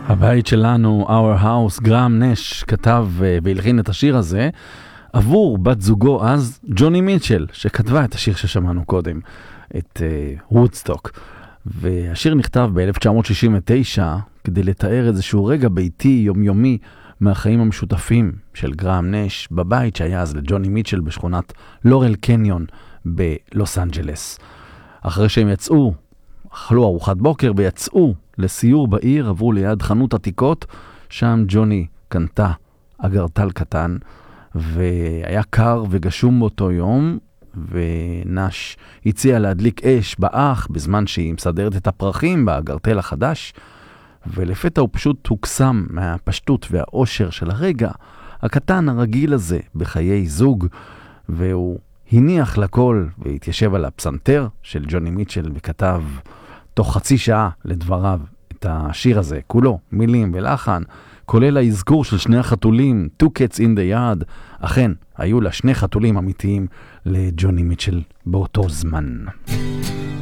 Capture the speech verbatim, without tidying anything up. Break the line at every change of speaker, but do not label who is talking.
הבית שלנו, Our House, גרהם נש כתב והלחין את השיר הזה עבור בת זוגו אז, ג'וני מיטשל, שכתבה את השיר ששמענו קודם, את וודסטוק. uh, והשיר נכתב ב-אלף תשע מאות שישים ותשע כדי לתאר איזשהו רגע ביתי יומיומי מהחיים המשותפים של גרהם נש בבית שהיה אז לג'וני מיטשל בשכונת לורל קניון בלוס אנג'לס. אחרי שהם יצאו, אכלו ארוחת בוקר ויצאו לסיור בעיר, עברו ליד חנות עתיקות, שם ג'וני קנתה אגרטל קטן, והיה קר וגשום באותו יום, ונש הציע להדליק אש באח בזמן שהיא מסדרת את הפרחים באגרטל החדש, ולפתע הוא פשוט הוקסם מהפשטות והאושר של הרגע הקטן הרגיל הזה בחיי זוג, והוא הניח לכל והתיישב על הפסנתר של ג'וני מיטשל וכתב תוך חצי שעה לדבריו את השיר הזה, כולו מילים ולחן, כולל האזכור של שני החתולים, Two Cats in the Yard. אכן, היו לה שני חתולים אמיתיים לג'וני מיטשל באותו זמן.